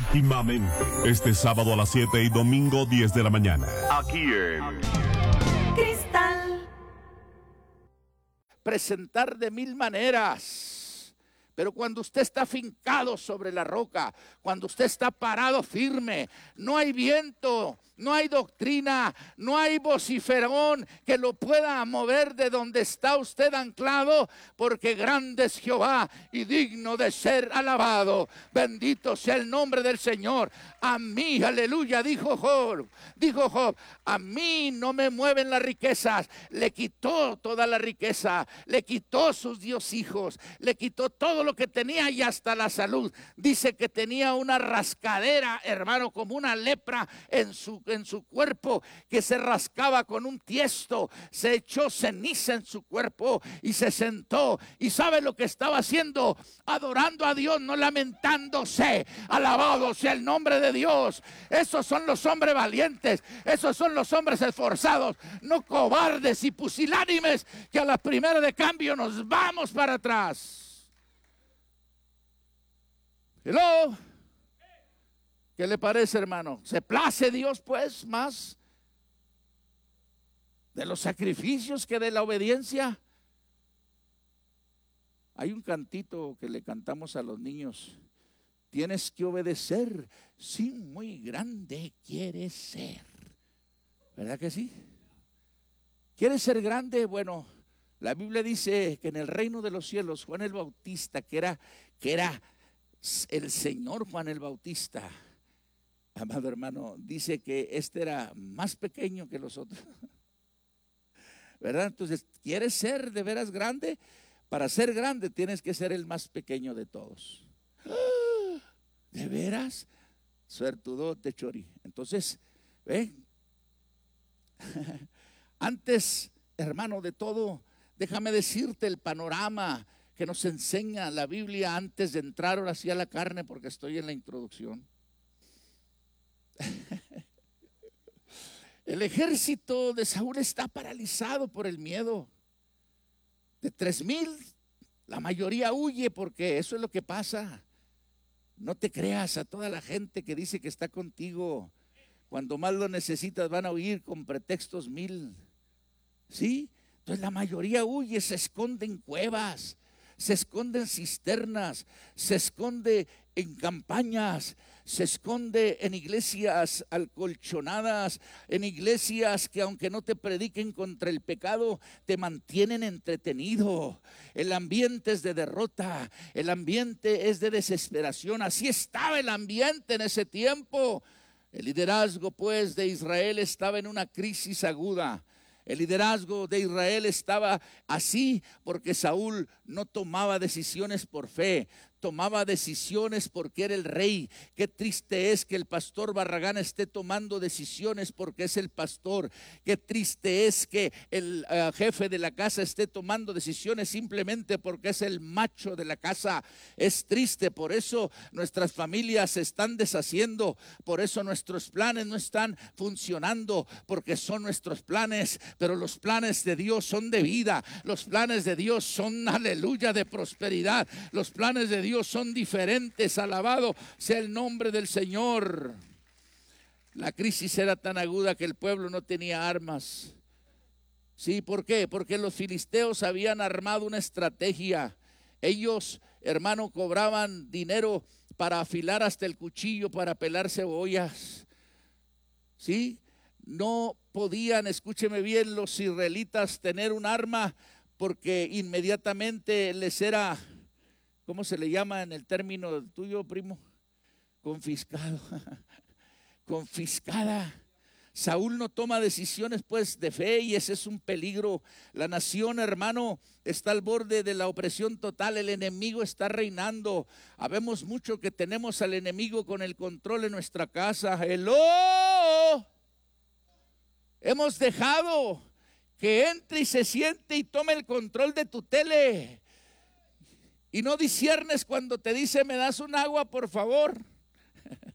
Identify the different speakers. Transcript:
Speaker 1: íntimamente. Este sábado a las 7 y domingo 10 de la mañana. Aquí en
Speaker 2: Cristal.
Speaker 3: Presentar de mil maneras, pero cuando usted está fincado sobre la roca, cuando usted está parado firme, no hay viento, no hay doctrina, no hay vociferón que lo pueda mover de donde está usted anclado, porque grande es Jehová y digno de ser alabado. Bendito sea el nombre del Señor. A mí, aleluya, dijo Job, a mí no me mueven las riquezas. Le quitó toda la riqueza, le quitó sus 10 hijos, le quitó todo lo que tenía y hasta la salud. Dice que tenía una rascadera, hermano, como una lepra en su cuerpo, que se rascaba con un tiesto. Se echó ceniza en su cuerpo y se sentó. ¿Y sabe lo que estaba haciendo? Adorando a Dios, no lamentándose. Alabado sea el nombre de Dios. Esos son los hombres valientes, esos son los hombres esforzados, no cobardes y pusilánimes que a la primera de cambio nos vamos para atrás. Hello. ¿Qué le parece, hermano? ¿Se place Dios, pues, más de los sacrificios que de la obediencia? Hay un cantito que le cantamos a los niños. Tienes que obedecer si muy grande quieres ser. ¿Verdad que sí? ¿Quieres ser grande? Bueno, la Biblia dice que en el reino de los cielos, Juan el Bautista, que era el Señor Juan el Bautista, amado hermano, dice que este era más pequeño que los otros. ¿Verdad? Entonces, ¿quieres ser de veras grande? Para ser grande tienes que ser el más pequeño de todos. ¿De veras? Suertudote, chori. Entonces, antes, hermano, de todo, déjame decirte el panorama que nos enseña la Biblia antes de entrar ahora sí a la carne, porque estoy en la introducción. El ejército de Saúl está paralizado por el miedo. De 3,000, la mayoría huye, porque eso es lo que pasa. No te creas a toda la gente que dice que está contigo. Cuando más lo necesitas van a huir con pretextos 1000. ¿Sí? Entonces la mayoría huye, se esconde en cuevas, se esconde en cisternas, se esconde en campañas, se esconde en iglesias acolchonadas, en iglesias que aunque no te prediquen contra el pecado, te mantienen entretenido. El ambiente es de derrota, el ambiente es de desesperación. Así estaba el ambiente en ese tiempo. El liderazgo, pues, de Israel estaba en una crisis aguda. El liderazgo de Israel estaba así porque Saúl no tomaba decisiones por fe, tomaba decisiones porque era el rey. Qué triste es que el pastor Barragán esté tomando decisiones porque es el pastor. Qué triste es que el jefe de la casa esté tomando decisiones simplemente porque es el macho de la casa. Es triste, por eso nuestras familias se están deshaciendo, por eso nuestros planes no están funcionando, porque son nuestros planes, pero los planes de Dios son de vida, los planes de Dios son, aleluya, de prosperidad, los planes de Dios son diferentes. Alabado sea el nombre del Señor. La crisis era tan aguda que el pueblo no tenía armas. Sí, ¿por qué? Porque los filisteos habían armado una estrategia. Ellos, hermano, cobraban dinero para afilar hasta el cuchillo para pelar cebollas. Sí, no podían, escúcheme bien, los israelitas tener un arma porque inmediatamente les era, ¿cómo se le llama en el término tuyo, primo? Confiscado. Confiscada. Saúl no toma decisiones, pues, de fe, y ese es un peligro. La nación, hermano, está al borde de la opresión total. El enemigo está reinando. Habemos mucho que tenemos al enemigo con el control en nuestra casa. ¡Hello! Hemos dejado que entre y se siente y tome el control de tu tele. Y no disiernes cuando te dice, ¿me das un agua, por favor?